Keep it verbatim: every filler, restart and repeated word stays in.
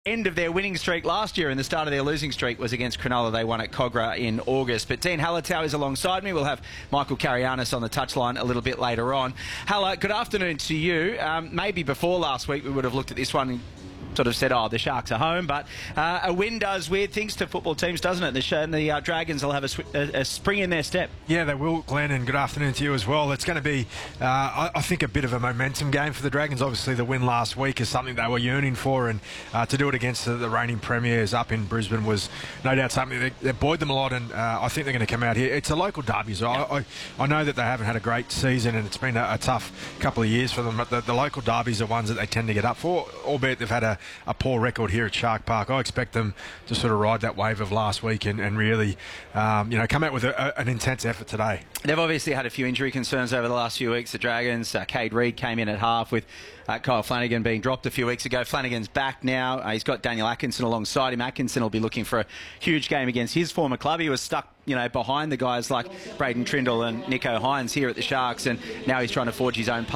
end of their winning streak last year, and the start of their losing streak was against Cronulla. They won at Cogra in August. But Dean Hallertau is alongside me. We'll have Michael Carianis on the touchline a little bit later on. Haller, good afternoon to you. Um, maybe before last week we would have looked at this one and sort of said, oh, the Sharks are home, but uh, a win does weird things to football teams, doesn't it? The, Sh and the uh, Dragons will have a, a, a spring in their step. Yeah, they will, Glenn, and good afternoon to you as well. It's going to be, uh, I, I think, a bit of a momentum game for the Dragons. Obviously, the win last week is something they were yearning for, and uh, to do it against the, the reigning premiers up in Brisbane was no doubt something that, that buoyed them a lot, and uh, I think they're going to come out here. It's a local derby, so I, I, I know that they haven't had a great season, and it's been a, a tough couple of years for them, but the, the local derbies are ones that they tend to get up for, albeit they've had a, a poor record here at Shark Park. I expect them to sort of ride that wave of last week and, and really, um, you know, come out with a, a, an intense effort today. They've obviously had a few injury concerns over the last few weeks. The Dragons, uh, Cade Reed came in at half with uh, Kyle Flanagan being dropped a few weeks ago. Flanagan's back now. Uh, he's got Daniel Atkinson alongside him. Atkinson will be looking for a huge game against his former club. He was stuck, you know, behind the guys like Braden Trindle and Nicho Hines here at the Sharks, and now he's trying to forge his own path.